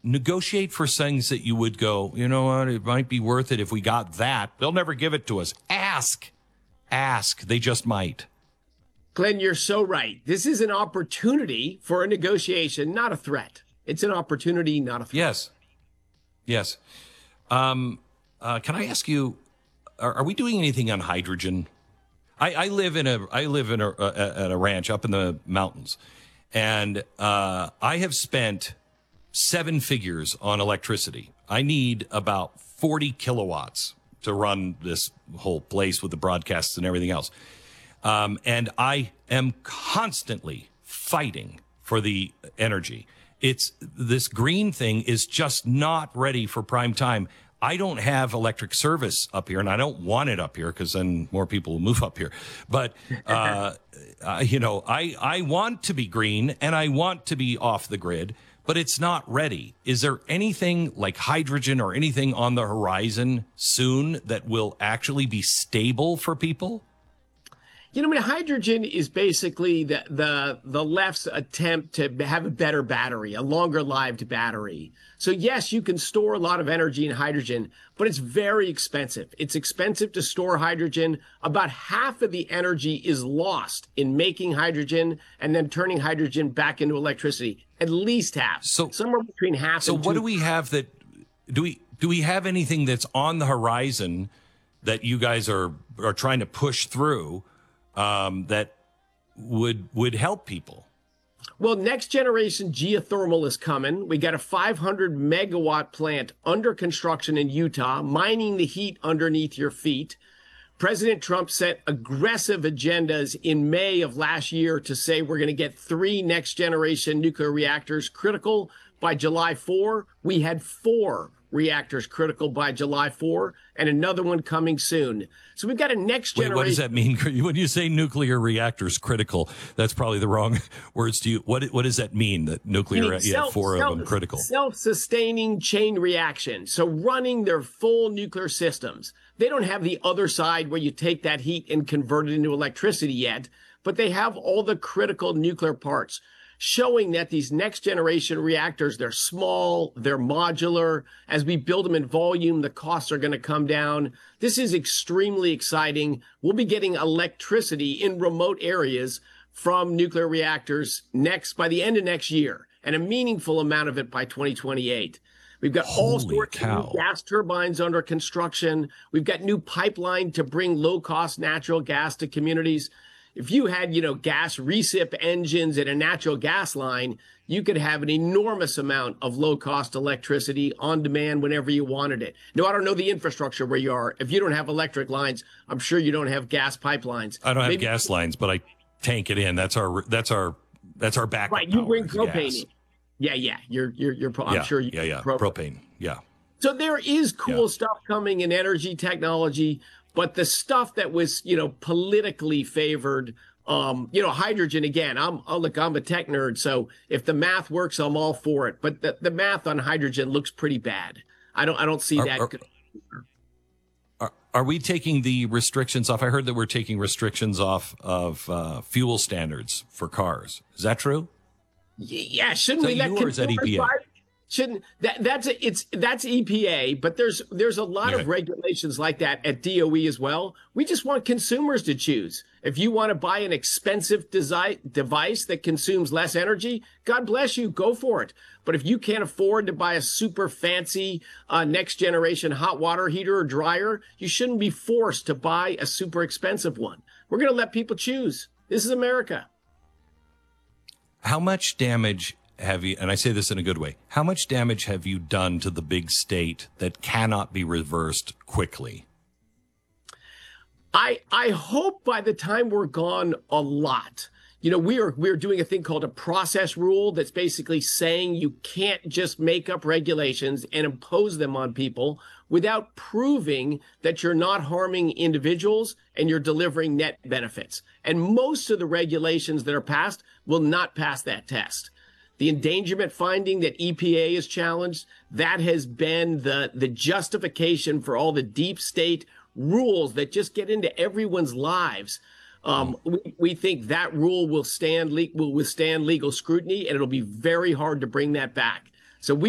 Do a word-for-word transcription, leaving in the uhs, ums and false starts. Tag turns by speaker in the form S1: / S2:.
S1: negotiate for things that you would go, you know what, it might be worth it if we got that. They'll never give it to us. Ask. Ask. They just might.
S2: Glenn, you're so right. This is an opportunity for a negotiation, not a threat. It's an opportunity, not a threat.
S1: Yes. Yes. Um, uh, can I ask you, are, are we doing anything on hydrogen? I, I live in a I live in a, a, at a ranch up in the mountains, and uh, I have spent seven figures on electricity. I need about forty kilowatts to run this whole place with the broadcasts and everything else. Um, and I am constantly fighting for the energy. It's this green thing is just not ready for prime time. I don't have electric service up here, and I don't want it up here because then more people will move up here. But, uh, uh, you know, I, I want to be green and I want to be off the grid, but it's not ready. Is there anything like hydrogen or anything on the horizon soon that will actually be stable for people?
S2: You know, I mean, hydrogen is basically the, the the left's attempt to have a better battery, a longer-lived battery. So, yes, you can store a lot of energy in hydrogen, but it's very expensive. It's expensive to store hydrogen. About half of the energy is lost in making hydrogen and then turning hydrogen back into electricity. At least half. So somewhere between half
S1: so
S2: and
S1: what
S2: two.
S1: do we have that do we do we have anything that's on the horizon that you guys are are trying to push through? Um, that would would help people?
S2: Well, next generation geothermal is coming. We got a five hundred megawatt plant under construction in Utah, mining the heat underneath your feet. President Trump set aggressive agendas in May of last year to say we're going to get three next generation nuclear reactors critical by July fourth. We had four reactors critical by July fourth and another one coming soon. So we've got a next generation.
S1: Wait, what does that mean? When you say nuclear reactors critical, that's probably the wrong words to you. What what does that mean, that nuclear, you self, have four self, of them critical?
S2: Self-sustaining chain reaction. So running their full nuclear systems. They don't have the other side where you take that heat and convert it into electricity yet, but they have all the critical nuclear parts, showing that these next generation reactors, they're small, they're modular. As we build them in volume, the costs are going to come down. This is extremely exciting. We'll be getting electricity in remote areas from nuclear reactors next by the end of next year, and a meaningful amount of it by twenty twenty-eight. We've got all sorts of new gas turbines under construction. We've got new pipeline to bring low-cost natural gas to communities. If you had, you know, gas recip engines and a natural gas line, you could have an enormous amount of low-cost electricity on demand whenever you wanted it. No, I don't know the infrastructure where you are. If you don't have electric lines, I'm sure you don't have gas pipelines.
S1: I don't have
S2: Maybe
S1: gas lines, but I tank it in. That's our that's our that's our backup.
S2: Right, you bring
S1: power,
S2: propane
S1: gas.
S2: in. Yeah, yeah, you're you're you're. I'm
S1: yeah,
S2: sure you.
S1: Yeah, yeah,
S2: propane.
S1: propane. Yeah.
S2: So there is cool
S1: yeah.
S2: stuff coming in energy technology, but the stuff that was, you know, politically favored, um, you know, hydrogen again. I'm oh, look, I'm a tech nerd, so if the math works, I'm all for it. But the, the math on hydrogen looks pretty bad. I don't I don't see
S1: are,
S2: that.
S1: Are, are, are we taking the restrictions off? I heard that we're taking restrictions off of uh, fuel standards for cars. Is that true?
S2: Yeah, shouldn't we let
S1: you or is that E P A?
S2: Buy? Shouldn't that that's a, it's that's E P A, but there's there's a lot
S1: okay.
S2: of regulations like that at D O E as well. We just want consumers to choose. If you want to buy an expensive desi- device that consumes less energy, God bless you, go for it. But if you can't afford to buy a super fancy uh, next generation hot water heater or dryer, you shouldn't be forced to buy a super expensive one. We're going to let people choose. This is America.
S1: How much damage have you, and I say this in a good way, how much damage have you done to the big state that cannot be reversed quickly?
S2: I I hope by the time we're gone, a lot. You know, we are we're doing a thing called a process rule that's basically saying you can't just make up regulations and impose them on people without proving that you're not harming individuals and you're delivering net benefits. And most of the regulations that are passed will not pass that test. The endangerment finding that E P A has challenged, that has been the, the justification for all the deep state rules that just get into everyone's lives. Um, we, we think that rule will stand will withstand legal scrutiny, and it'll be very hard to bring that back. So we